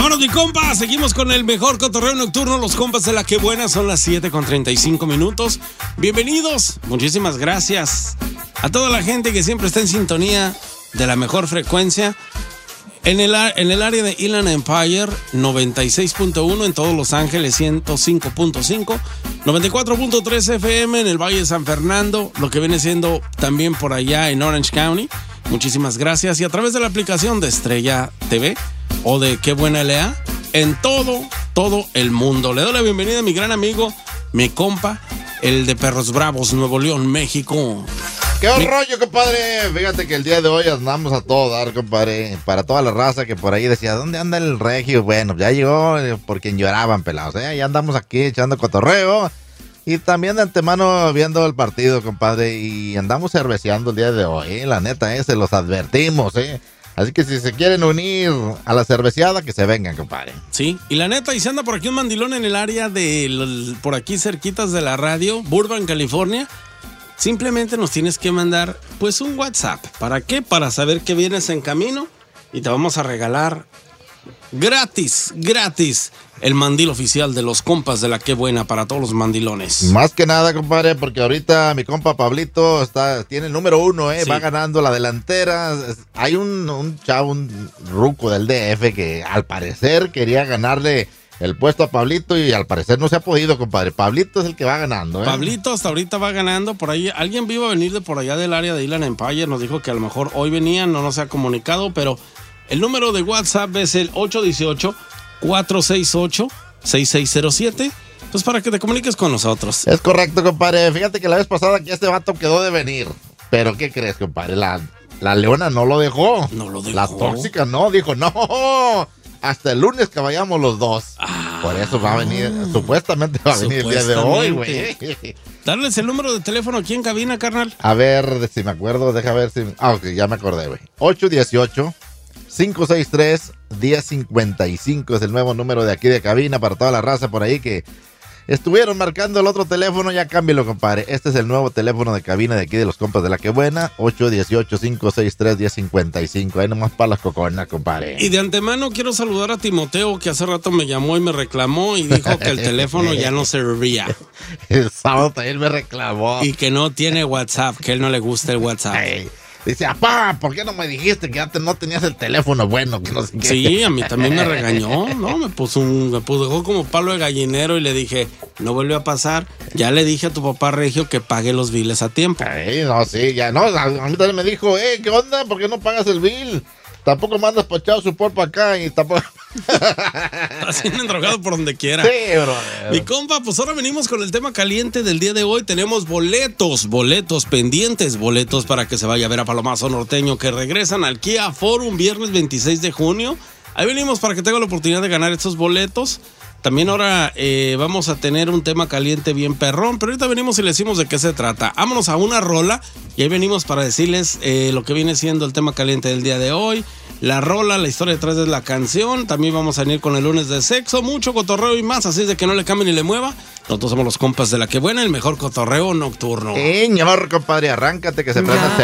Vámonos, mi compa. Seguimos con el mejor cotorreo nocturno. Los compas de La Que Buena. Son las 7:35. Bienvenidos. Muchísimas gracias a toda la gente que siempre está en sintonía de la mejor frecuencia. En el área de Inland Empire, 96.1, en todos Los Ángeles, 105.5, 94.3 FM en el Valle de San Fernando, lo que viene siendo también por allá en Orange County. Muchísimas gracias. Y a través de la aplicación de Estrella TV o de Qué Buena LA, en todo el mundo. Le doy la bienvenida a mi gran amigo, mi compa, el de Perros Bravos, Nuevo León, México. ¡Qué rollo, compadre! Fíjate que el día de hoy andamos a todo dar, compadre. Para toda la raza que por ahí decía, ¿dónde anda el regio? Bueno, ya llegó por quien lloraban, pelados, ¿eh? Ya andamos aquí echando cotorreo. Y también de antemano viendo el partido, compadre. Y andamos cerveceando el día de hoy, ¿eh? La neta, se los advertimos, ¿eh? Así que si se quieren unir a la cerveceada, que se vengan, compadre. Sí, y la neta, y se anda por aquí un mandilón en el área de, por aquí cerquitas de la radio, Burbank, California. Simplemente nos tienes que mandar, pues, un WhatsApp. ¿Para qué? Para saber que vienes en camino y te vamos a regalar gratis, el mandil oficial de los compas de La Que Buena para todos los mandilones. Más que nada, compadre, porque ahorita mi compa Pablito tiene el número 1, Sí. Va ganando la delantera. Hay un chavo, un ruco del DF que al parecer quería ganarle el puesto a Pablito y al parecer no se ha podido, compadre. Pablito es el que va ganando, ¿eh? Pablito hasta ahorita va ganando. Por ahí, alguien iba a venir de por allá del área de Inland Empire. Nos dijo que a lo mejor hoy venían, no nos ha comunicado, pero el número de WhatsApp es el 818-468-6607. Pues para que te comuniques con nosotros. Es correcto, compadre. Fíjate que la vez pasada que este vato quedó de venir. Pero ¿qué crees, compadre? La leona no lo dejó. No lo dejó. La tóxica no, dijo, no. Hasta el lunes que vayamos los dos. Por eso va a venir, supuestamente va a venir el día de hoy, güey. Darles el número de teléfono aquí en cabina, carnal. A ver si me acuerdo, deja ver si... ok, ya me acordé, güey. 818-563-1055 es el nuevo número de aquí de cabina para toda la raza por ahí que estuvieron marcando el otro teléfono. Ya cámbialo, compadre. Este es el nuevo teléfono de cabina de aquí de los compas de La Que Buena. 818-563-1055. Ahí nomás para las coconas, compadre. Y de antemano quiero saludar a Timoteo, que hace rato me llamó y me reclamó y dijo que el teléfono ya no servía. El sábado también me reclamó. Y que no tiene WhatsApp, que a él no le gusta el WhatsApp. Hey. Dice, apá, ¿por qué no me dijiste que antes no tenías el teléfono bueno? Que no sé qué. Sí, a mí también me regañó, ¿no? Me dejó como palo de gallinero y le dije, no vuelve a pasar. Ya le dije a tu papá Regio que pague los biles a tiempo. No, sí, ya no. A mí también me dijo, ¿qué onda? ¿Por qué no pagas el bill? Tampoco mandas pachado su por para acá y tampoco... Así endrogado por donde quiera. Sí, bro. Mi compa, pues ahora venimos con el tema caliente del día de hoy. Tenemos boletos pendientes, boletos para que se vaya a ver a Palomazo Norteño, que regresan al Kia Forum viernes 26 de junio. Ahí venimos para que tenga la oportunidad de ganar estos boletos. También ahora vamos a tener un tema caliente bien perrón, pero ahorita venimos y le decimos de qué se trata. Vámonos a una rola y ahí venimos para decirles lo que viene siendo el tema caliente del día de hoy. La rola, la historia detrás de la canción. También vamos a venir con el lunes de sexo, mucho cotorreo y más, así es de que no le cambie ni le mueva. Nosotros somos los compas de La Que Buena, el mejor cotorreo nocturno. Ñor, compadre, arráncate que se prende este